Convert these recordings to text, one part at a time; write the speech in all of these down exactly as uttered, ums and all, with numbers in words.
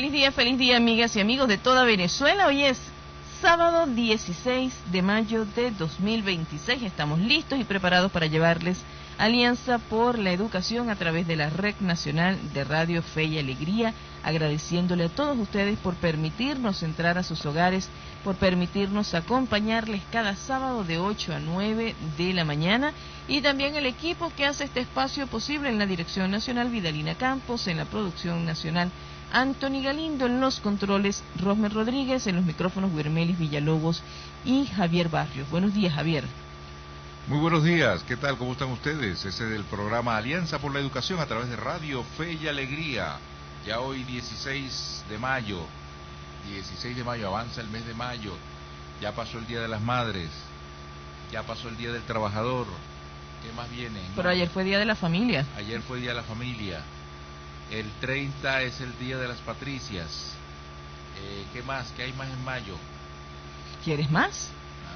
Feliz día, feliz día, amigas y amigos de toda Venezuela. Hoy es sábado dieciséis de mayo de dos mil veintiséis. Estamos listos y preparados para llevarles Alianza por la Educación a través de la Red Nacional de Radio Fe y Alegría, agradeciéndole a todos ustedes por permitirnos entrar a sus hogares, por permitirnos acompañarles cada sábado de ocho a nueve de la mañana, y también el equipo que hace este espacio posible en la Dirección Nacional, Vidalina Campos, en la Producción Nacional, Anthony Galindo, en los controles, Rosmer Rodríguez, en los micrófonos, Guermelis Villalobos y Javier Barrios. Buenos días, Javier. Muy buenos días, ¿qué tal? ¿Cómo están ustedes? Ese es el programa Alianza por la Educación a través de Radio Fe y Alegría. Ya hoy dieciséis de mayo, dieciséis de mayo, avanza el mes de mayo, ya pasó el Día de las Madres, ya pasó el Día del Trabajador. ¿Qué más viene? Pero ayer fue Día de la Familia. Ayer fue Día de la Familia. El treinta es el Día de las Patricias. Eh, ¿Qué más? ¿Qué hay más en mayo? ¿Quieres más?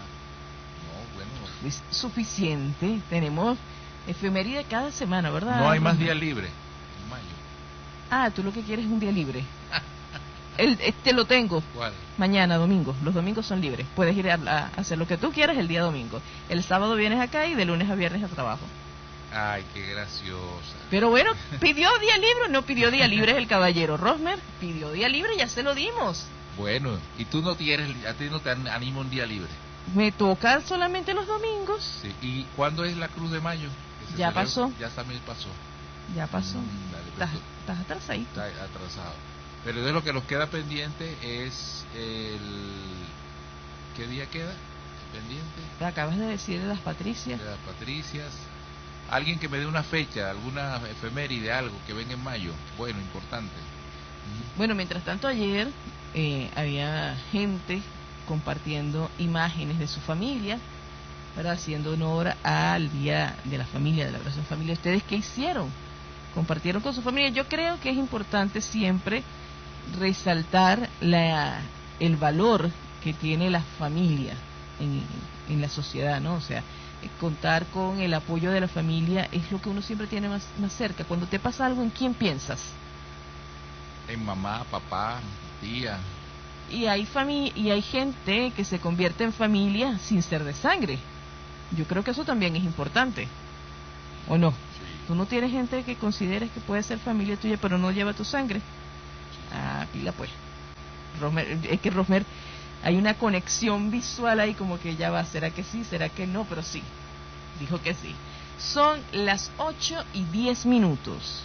No, bueno. Es suficiente. Tenemos efeméride cada semana, ¿verdad? No hay más día libre en mayo. Ah, tú lo que quieres es un día libre. El, este lo tengo. ¿Cuál? Mañana, domingo. Los domingos son libres. Puedes ir a, a hacer lo que tú quieras el día domingo. El sábado vienes acá y de lunes a viernes a trabajo. Ay, qué graciosa. Pero bueno, pidió día libre, no pidió día libre el caballero Rosmer, pidió día libre, ya se lo dimos. Bueno, y tú no tienes, a ti no te anima un día libre. Me toca solamente los domingos. Sí. ¿Y cuándo es la Cruz de Mayo? Ya pasó. Ya también pasó. Ya pasó. Mm, dale, estás, estás atrasadito. Está atrasado. Pero de lo que nos queda pendiente es el... ¿Qué día queda pendiente? Te acabas de decir de las Patricias. De las Patricias. Alguien que me dé una fecha, alguna efeméride, algo que venga en mayo. Bueno, importante. Bueno, mientras tanto ayer eh, había gente compartiendo imágenes de su familia, ¿verdad? Haciendo honor al Día de la Familia, de la Abrazo Familia. ¿Ustedes qué hicieron? Compartieron con su familia. Yo creo que es importante siempre resaltar la, el valor que tiene la familia en, en la sociedad, ¿no? O sea, contar con el apoyo de la familia es lo que uno siempre tiene más, más cerca. Cuando te pasa algo, ¿en quién piensas? En mamá, papá, tía. Y hay fami- y hay gente que se convierte en familia sin ser de sangre. Yo creo que eso también es importante. ¿O no? Sí. Tú no tienes gente que consideres que puede ser familia tuya, pero no lleva tu sangre. Ah, pila pues. Rosmer, es que Rosmer, hay una conexión visual ahí como que ya va, ¿será que sí? ¿Será que no? Pero sí, dijo que sí. Son las ocho y diez minutos.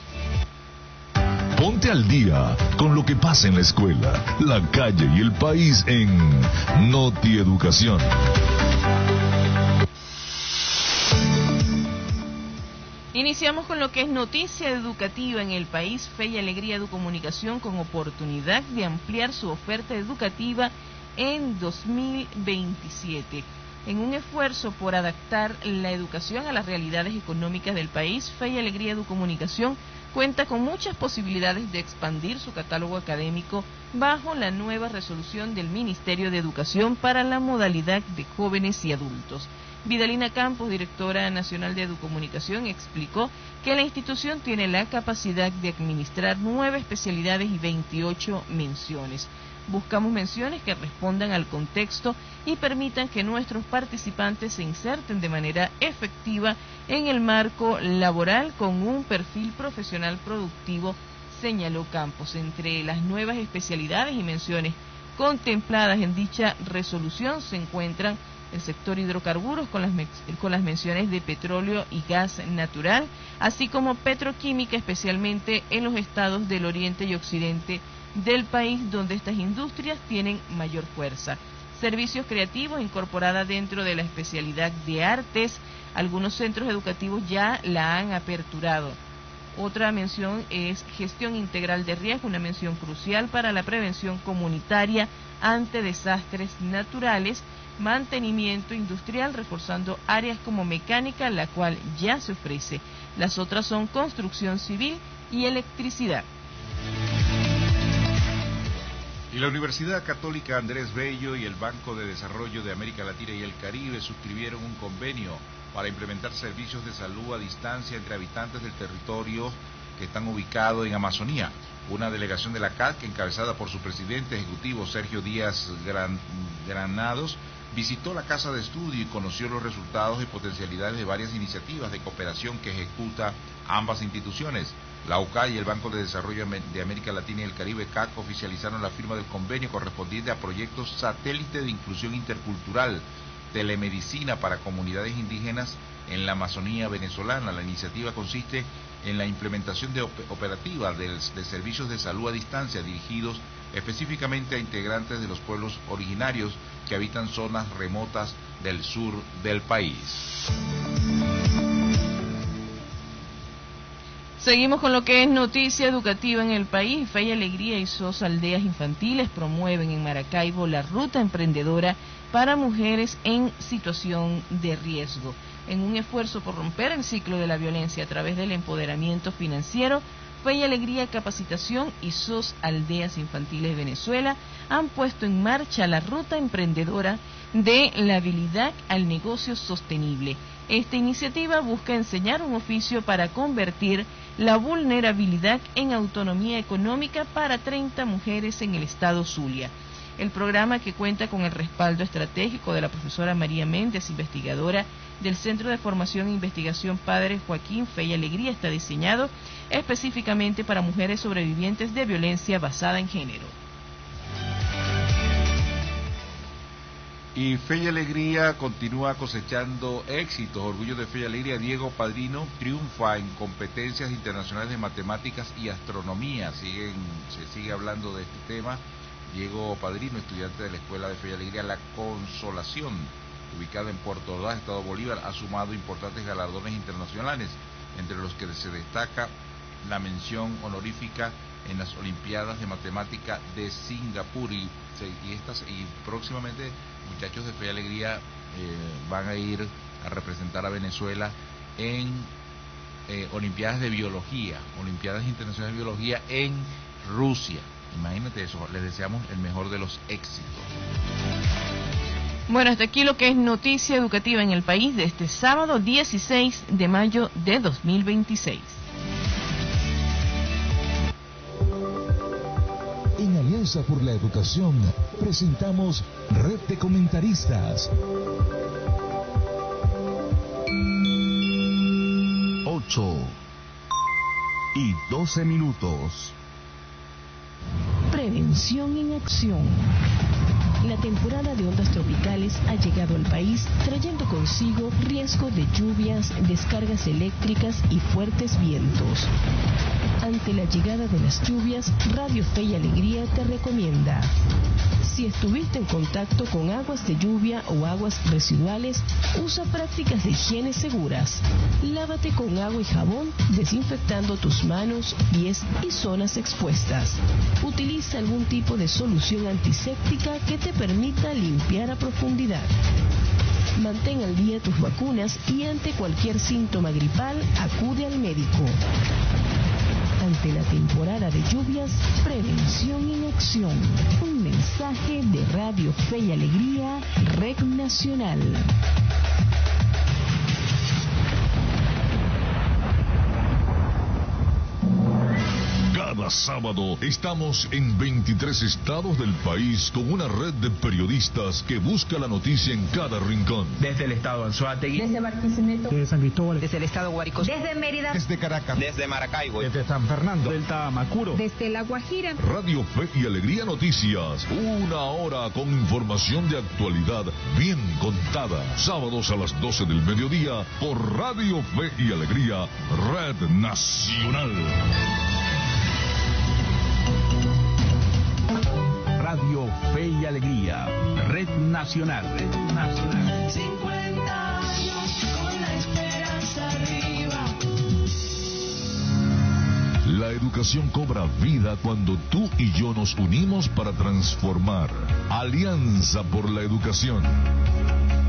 Ponte al día con lo que pasa en la escuela, la calle y el país en Noti Educación. Iniciamos con lo que es noticia educativa en el país. Fe y Alegría Educomunicación con oportunidad de ampliar su oferta educativa en dos mil veintisiete. En un esfuerzo por adaptar la educación a las realidades económicas del país, Fe y Alegría Educomunicación cuenta con muchas posibilidades de expandir su catálogo académico bajo la nueva resolución del Ministerio de Educación para la modalidad de jóvenes y adultos. Vidalina Campos, directora nacional de Educomunicación, explicó que la institución tiene la capacidad de administrar nueve especialidades y veintiocho menciones. Buscamos menciones que respondan al contexto y permitan que nuestros participantes se inserten de manera efectiva en el marco laboral con un perfil profesional productivo, señaló Campos. Entre las nuevas especialidades y menciones contempladas en dicha resolución se encuentran el sector hidrocarburos con las, con las menciones de petróleo y gas natural, así como petroquímica, especialmente en los estados del oriente y occidente del país, donde estas industrias tienen mayor fuerza. Servicios creativos incorporada dentro de la especialidad de artes. Algunos centros educativos ya la han aperturado. Otra mención es gestión integral de riesgo, una mención crucial para la prevención comunitaria ante desastres naturales. Mantenimiento industrial, reforzando áreas como mecánica, la cual ya se ofrece. Las otras son construcción civil y electricidad. Y la Universidad Católica Andrés Bello y el Banco de Desarrollo de América Latina y el Caribe suscribieron un convenio para implementar servicios de salud a distancia entre habitantes del territorio que están ubicados en Amazonía. Una delegación de la C A D, encabezada por su presidente ejecutivo Sergio Díaz Gran, Granados, visitó la casa de estudio y conoció los resultados y potencialidades de varias iniciativas de cooperación que ejecuta ambas instituciones. La U C A D y el Banco de Desarrollo de América Latina y el Caribe, C A C, oficializaron la firma del convenio correspondiente a proyectos satélite de inclusión intercultural, telemedicina para comunidades indígenas en la Amazonía venezolana. La iniciativa consiste en la implementación de op- operativa de, de servicios de salud a distancia dirigidos específicamente a integrantes de los pueblos originarios que habitan zonas remotas del sur del país. Seguimos con lo que es noticia educativa en el país. Fe y Alegría y SOS Aldeas Infantiles promueven en Maracaibo la ruta emprendedora para mujeres en situación de riesgo. En un esfuerzo por romper el ciclo de la violencia a través del empoderamiento financiero, Fe y Alegría Capacitación y SOS Aldeas Infantiles Venezuela han puesto en marcha la ruta emprendedora de la habilidad al negocio sostenible. Esta iniciativa busca enseñar un oficio para convertir la vulnerabilidad en autonomía económica para treinta mujeres en el estado Zulia. El programa, que cuenta con el respaldo estratégico de la profesora María Méndez, investigadora del Centro de Formación e Investigación Padre Joaquín Fe y Alegría, está diseñado específicamente para mujeres sobrevivientes de violencia basada en género. Y Fe y Alegría continúa cosechando éxitos. Orgullo de Fe y Alegría, Diego Padrino triunfa en competencias internacionales de matemáticas y astronomía. Siguen, se sigue hablando de este tema. Diego Padrino, estudiante de la Escuela de Fe y Alegría La Consolación, ubicada en Puerto Ordaz, Estado Bolívar, ha sumado importantes galardones internacionales, entre los que se destaca la mención honorífica en las Olimpiadas de Matemática de Singapur. Y, y, estas, y próximamente muchachos de Fe y Alegría eh, van a ir a representar a Venezuela en eh, Olimpiadas de Biología, Olimpiadas Internacionales de Biología en Rusia. Imagínate eso, les deseamos el mejor de los éxitos. Bueno, hasta aquí lo que es noticia educativa en el país de este sábado dieciséis de mayo de dos mil veintiséis. En Alianza por la Educación presentamos Red de Comentaristas. Ocho y doce minutos. Prevención en acción. La temporada de ondas tropicales ha llegado al país trayendo consigo riesgo de lluvias, descargas eléctricas y fuertes vientos. Ante la llegada de las lluvias, Radio Fe y Alegría te recomienda: si estuviste en contacto con aguas de lluvia o aguas residuales, usa prácticas de higiene seguras. Lávate con agua y jabón, desinfectando tus manos, pies y zonas expuestas. Utiliza algún tipo de solución antiséptica que te permita limpiar a profundidad. Mantén al día tus vacunas y ante cualquier síntoma gripal, acude al médico. Ante la temporada de lluvias, prevención en acción. Un mensaje de Radio Fe y Alegría, Red Nacional. Cada sábado estamos en veintitrés estados del país con una red de periodistas que busca la noticia en cada rincón. Desde el estado Anzoátegui, desde Barquisimeto, desde San Cristóbal, desde el estado Guárico, desde Mérida, desde Caracas, desde Maracaibo, desde San Fernando, del Tamacuro, desde La Guajira. Radio Fe y Alegría Noticias, una hora con información de actualidad bien contada. Sábados a las doce del mediodía por Radio Fe y Alegría, Red Nacional. Radio Fe y Alegría, Red Nacional. Red Nacional. cincuenta años con la esperanza arriba. La educación cobra vida cuando tú y yo nos unimos para transformar. Alianza por la Educación.